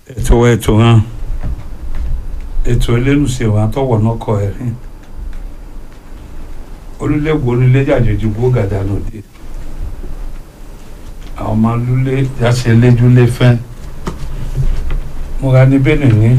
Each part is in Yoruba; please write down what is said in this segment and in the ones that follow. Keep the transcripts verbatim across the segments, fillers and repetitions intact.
ètò ètò hàn ètò elénùsè wọn àtọwọ náà kọ ẹrin olùlẹ́gbọ̀ onílé jàjèjì gbó gàdá lòdì àwọn ọmọ lulẹ̀ jáse lẹ́júlé fẹ́ mo ra ní Benin ní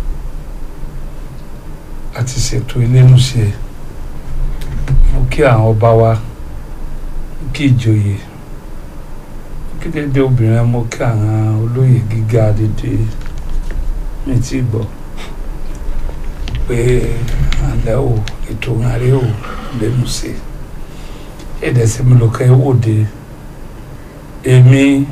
àti ṣètò elénùsè mo kí àwọn ọba wa kí ìjòyè kí dédé obìnrin mo kí àwọn olóyè gíga dédé mi ti gbọ́ pé àlẹ́ ò ètò ìrìnàrè ò lẹ́nu sí ẹ̀dẹ̀ sí mi lókè wòde èmi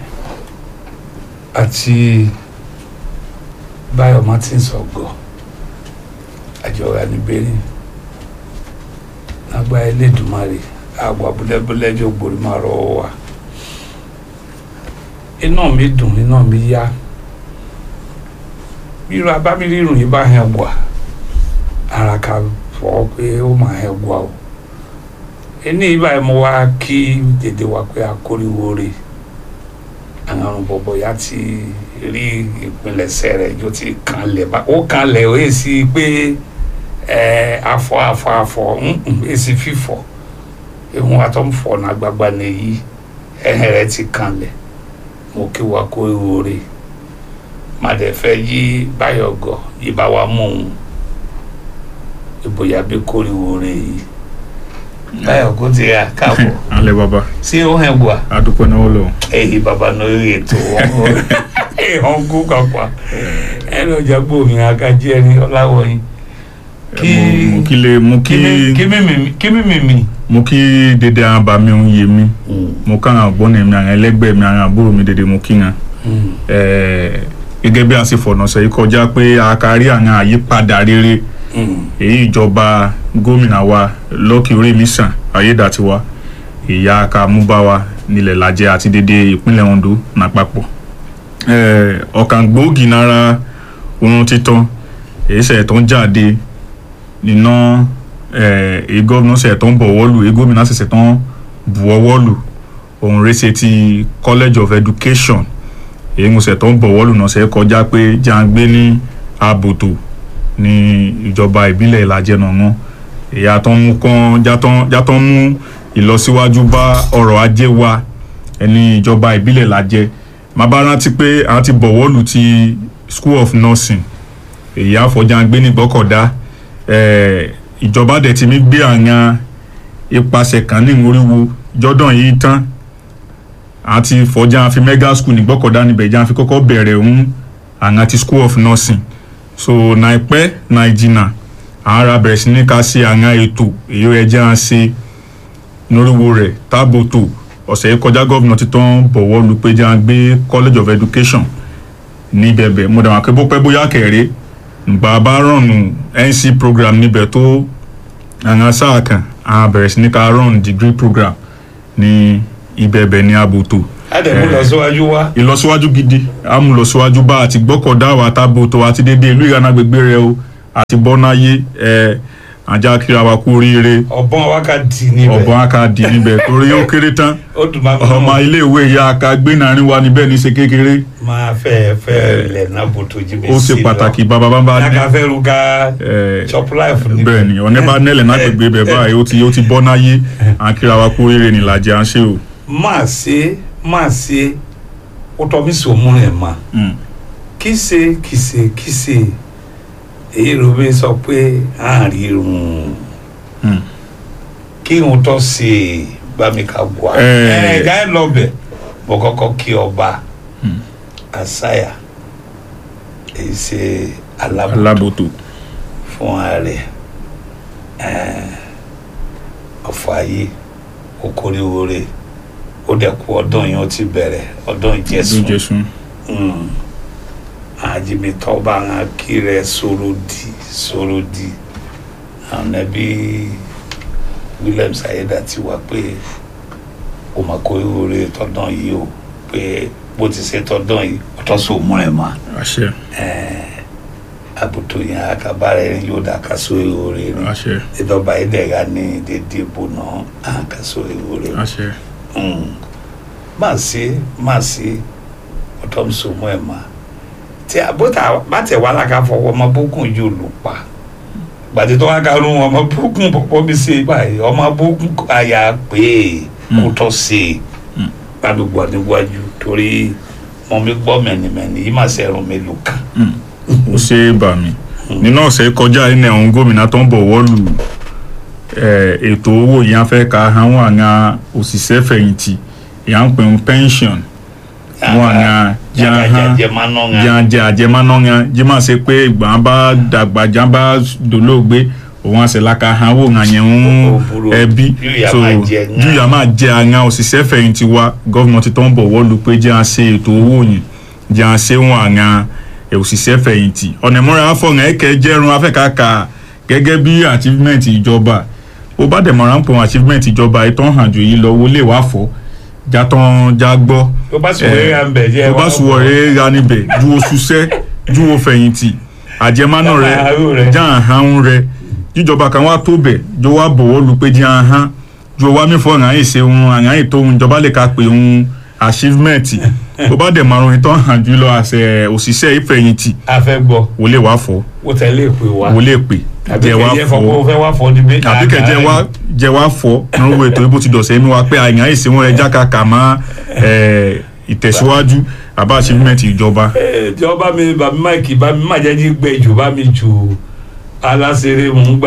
àti Báyọ̀ Martins ọ̀gọ́ àjọra ní Benin lágbá Elédùmarè àgbà búlẹ́búlẹ́ jọ gbòòrò máa rọ wà iná mi dùn iná mi yá bírò abámirírùn yìí bá hẹ̀ wà ara ká fọ́ pé ó máa hẹ̀ wà o ẹni ìbáyìí mo wá kí dèdè wá pé akóríwó rè àwọn àrùn bọ̀bọ̀ yá ti rí ìpilẹ̀ṣẹ̀ rẹ̀ yóò ti kanlẹ̀ ó kanlẹ̀ ó yẹ sí pé ẹ afọ afọ afọ èsì fífọ ìwọn àtọmfọ náà gbagba nìyí ẹhìn rẹ̀ ti kanlẹ̀ mo kí wa kó ìwòrè má dẹ̀ fẹ́ yí Báyọ̀ gọ̀ yìí bá wa mú un ìbòyà bí kó ìwòrè yìí Báyọ̀ kó ti yà káàbọ̀. alẹ́ baba. sí ó hẹ̀ wá. adúpẹ́ náà ó lọ. èyí baba náà rí ètò wọn wọn kú kápá ẹni ọjà gbòmìnira akájí ẹni ọláwọ̀yìn. kí mo kí lè mo kí kí mímì kí mímì. mo kí dédé àwọn bá mi ń yé mi mo ká àwọn àgbọ̀n mi àwọn ẹlẹ́gbẹ́ mi àwọn àbúrò mi dédé mo kí wọn. gẹ́gẹ́ bí a ṣe fọ̀nà sẹ́yìn kọjá pé a kárí àwọn àyípadà rere èyí ìjọba gómìnà wa Lucky Oremísàn Ayédàtiwa ìyá aka múbá wa nílẹ̀ Lajẹ àti dédé ìpínlẹ̀ Ondo lápapọ̀ ọ̀kan gbòógì nára oorun títàn èyí ṣe tó ń jáde nínú èyí gómìnà ṣe tó ń bọ̀wọ́lù èyí gómìnà ṣe tó ń buwọ́wọ́lù òun rẹ̀ ṣe ti College of Education èyí mo ṣe tó ń bọ̀wọ́lù náà ṣe kọjá pé jàǹgbé ní Àbòtò ní ìjọba ìbílẹ̀ Ìlàjẹ náà wọn ìyá tó ń mú kán já tó ń mú ìlọsíwájú bá ọrọ̀ ajé wa ẹni ìjọba ìbílẹ̀ Ìlàjẹ má bá rántí pé àwọn ti bọ̀wọ́lù ti School of Nursing èyí àfọ̀jàngbé ní Gbọ́kọ̀dá ìjọba dẹ̀ ti mi gbé àwọn ipasẹ̀ kan ní oríwo Jordan yìí tán àti fọjá fi mega school ní Gbọ́kọ̀dá níbẹ̀ já fi kọ́kọ́ bẹ̀rẹ̀ òun àwọn ti School of Nursing so naipẹ naijina ara bẹ̀rẹ̀ sí ní ká sí àwọn ètò èyí ẹjẹ́ à ń ṣe lóríwó rẹ̀ tábòtò ọ̀sẹ̀ yìí kọjá gọ́vùnà títàn bọ̀wọ́ lu pé jẹ́ à ń gbé College of Education ní bẹ̀bẹ̀ mo dàgbà pé bó pẹ́ bóyá kẹ̀rẹ́ nígbà bá rọ̀nù N C program níbẹ̀ tó àwọn sáà kan àwọn bẹ̀rẹ̀ sí ní ká rọ̀nù degree program ní ibẹ̀bẹ̀ ní Àbòtò. Adẹ̀mú lọ́síwájú wá. Ìlọsíwájú gidi àmú lọ́síwájú bá àti Gbọ́kọ̀dá wa Tábòtò àti dédé ìlú Ìyànà gbègbè rẹ o àti Bọ́náyé ẹ̀ àjà kíra wa kú oríire. ọ̀bọ̀n wa ká dì níbẹ̀. ọ̀bọ̀n wa ká dì níbẹ̀ torí ó kéré tán ọmọ ilé ìwé ìyá aka gbé nàárín wa níbẹ̀ ní ṣe kékeré. máa fẹ́ fẹ́ lẹ̀ náà Bòtò jí bẹ́ẹ̀ sí lọ. ó ṣe pàtàkì bàbá bá bá ní. yàgà fẹ́ ru ká chop life níbẹ̀. bẹ́ẹ̀ ni ọ̀nẹ́ bá nẹ́lẹ̀ náà gbègbè bẹ̀ báyìí ó ti ó ti Bọ́náyé àkíra wa kú oríire ní Ìlàjẹ à ń ṣe o. máa ṣe máa ṣe ó tọ́ mi sọ mú ẹ̀ ma kìsè kìsè kìsè èyí ló bí sọ pé àárín irun kí n tọ́ sí bámi ká wà ẹ̀ ẹ̀gá ẹ̀ lọ́bẹ̀ mo kọ́kọ́ kí ọba Àsáyà èyí ṣe Alábòtò fún ààrẹ ọ̀fọ̀ ayé okòríwó rẹ̀ ó dẹ̀ kú ọdún yìí ó ti bẹ̀rẹ̀ ọdún Ìjẹ̀ṣu àjìmítọ́ bá ń kí rẹ̀ Sòròdì Sòròdì àwọn ẹbí Williams Ayédàtiwa pé ó máa kó ìwúre tọdún yìí o pé bó ti ṣe tọdún yìí ọtọ́ sí òmùrẹ̀ mà Àbòtò yẹn àkàbàrẹ̀ ẹni yóò dà ká só ìwúre ni ìdọ́gba ẹ̀dẹ̀gà ní dédé bò náà àkà só ìwúre máa ṣe máa ṣe ọtọ́ mi sọ mọ́ ẹ̀ máa tí àbótà bá tẹ̀ wá láka fọwọ́ ọmọ bókun yóò lò pa gbàdé tó wá karùn ọmọ bókun pọ̀pọ̀ mi ṣe báyìí ọmọ bókun àyà pé kò tọ́ sí i gbàdúgbò níwájú torí mo mi gbọ́ mẹ́nìmẹ́nì yìí máa ṣẹ̀rùn mi lò kàn. ó ṣe é bà mí nínú ọ̀sẹ̀ kọjá ní àwọn gómìnà tó ń bọ̀ wọ́lù ètò owó yìí á fẹ́ ka àwọn àna òṣìṣẹ́ fẹ̀yìntì yà ń pè ń pension wọn àna jẹ́ àjẹmánọ́ngá jẹ́ máa ṣe pé ìgbà bá dàgbà já bá dolóògbé òun àṣẹ laka hàn wò hàn yẹn ń ẹbí so júyà máa jẹ àwọn òṣìṣẹ́ fẹ̀yìntì wa gọ́ọ̀mọ̀tì tó ń bọ̀ wọ́lù pé jẹ́ à ṣe ètò owó yìí jẹ́ à ṣe wọn àwọn òṣìṣẹ́ fẹ̀yìntì ọ̀nà ìmúra afọ̀hàn ẹ̀kẹ́ jẹ́rùn afẹ́kàkà gẹ́gẹ́ bí achievement ìjọba ó bá dẹ̀ mọ̀ràn pọ̀ achievement ìjọba ìtàn hàn jù yìí lọ wọlé wàá fọ́ jatán já gbọ́ tó bá sùwọ̀rẹ́ ra níbẹ̀ jẹ́ tó bá sùwọ̀rẹ́ ra níbẹ̀ ju òṣìṣẹ́ ju òfẹ̀yìntì àjẹmánú rẹ̀ já àhán rẹ̀ jíjọba kan wá tó bẹ̀ jọ wá bọ̀wọ́ lu pé jẹ́ àhán ju wá mí fọ́ àhán ìṣe ohun àhán ètò ohun ìjọba lè ka pé ohun achievement ó bá dẹ̀ mọ̀ràn ìtàn hàn jù lọ àṣẹ òṣìṣẹ́ ìfẹ̀yìntì afẹ́gbọ́ wọlé wàá fọ́ ó tẹ̀lé pé wá wọlé pè jẹ wá fọ àbíkẹ́ jẹ wá jẹ wá fọ nínú ètò ìbò ti dọ̀sẹ̀ mi wá pé àyàn àìsí wọn ẹja kàkà má ìtẹ̀síwájú àbá achievement ìjọba. ìjọba mi bàbí máìkì bá mi má jẹ́ jí gbẹ jù bá mi jù aláṣẹrẹ mò ń gbà.